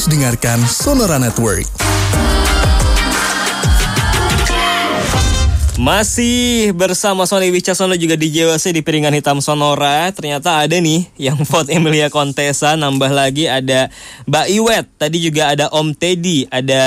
Dengarkan Sonora Network. Masih bersama Sony Wicaksono juga DJ WC di Piringan Hitam Sonora. Ternyata ada nih yang vote Emilia Contessa. Nambah lagi ada Mbak Iwet. Tadi juga ada Om Teddy. Ada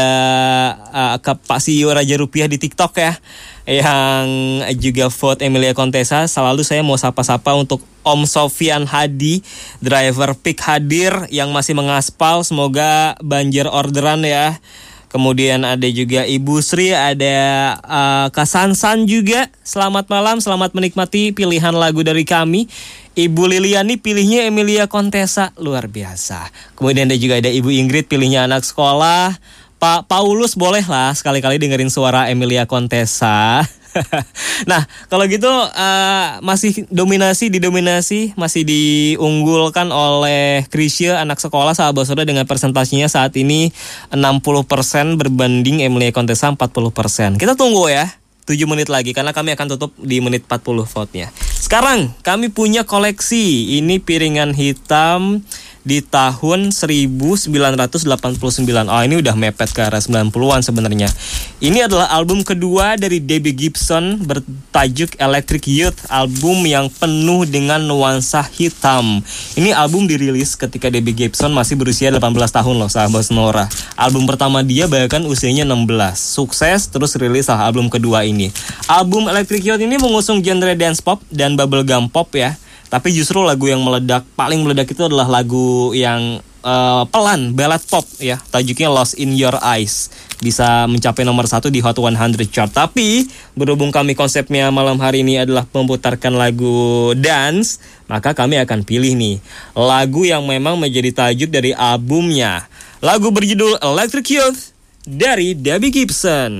Pak CEO Raja Rupiah di TikTok ya, yang juga vote Emilia Contessa. Selalu saya mau sapa-sapa untuk Om Sofian Hadi, driver pick hadir yang masih mengaspal. Semoga banjir orderan ya. Kemudian ada juga Ibu Sri, ada Kak Sansan juga. Selamat malam, selamat menikmati pilihan lagu dari kami. Ibu Liliani pilihnya Emilia Contessa, luar biasa. Kemudian ada juga ada Ibu Ingrid pilihnya Anak Sekolah. Pak Paulus boleh lah sekali-kali dengerin suara Emilia Contessa. Nah, kalau gitu masih didominasi, masih diunggulkan oleh Krisya Anak Sekolah sahabat saudara dengan presentasinya saat ini 60% berbanding Emilia Contessa 40%. Kita tunggu ya 7 menit lagi karena kami akan tutup di menit 40 vote-nya. Sekarang kami punya koleksi ini piringan hitam di tahun 1989. Oh, ini udah mepet ke arah 90-an sebenarnya. Ini adalah album kedua dari Debbie Gibson bertajuk Electric Youth, album yang penuh dengan nuansa hitam. Ini album dirilis ketika Debbie Gibson masih berusia 18 tahun loh, sahabat Sonora. Album pertama dia bahkan usianya 16. Sukses terus rilis album kedua ini. Album Electric Youth ini mengusung genre dance pop dan bubblegum pop ya. Tapi justru lagu yang paling meledak itu adalah lagu yang pelan, ballad pop ya. Tajuknya Lost in Your Eyes. Bisa mencapai nomor 1 di Hot 100 chart. Tapi berhubung kami konsepnya malam hari ini adalah memutarkan lagu dance, maka kami akan pilih nih lagu yang memang menjadi tajuk dari albumnya. Lagu berjudul Electric Youth dari Debbie Gibson.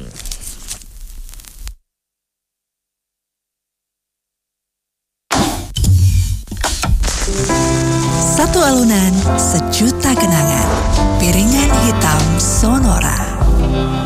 Satu alunan, sejuta kenangan. Piringan Hitam Sonora.